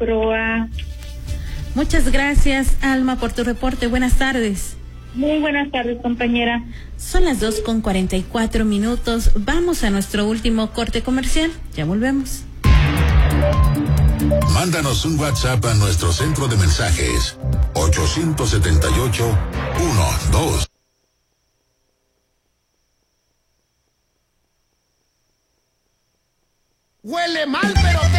Croa. Muchas gracias, Alma, por tu reporte. Buenas tardes. Muy buenas tardes, compañera. Son las 2:44. Vamos a nuestro último corte comercial. Ya volvemos. Mándanos un WhatsApp a nuestro centro de mensajes 878-12. Huele mal, pero te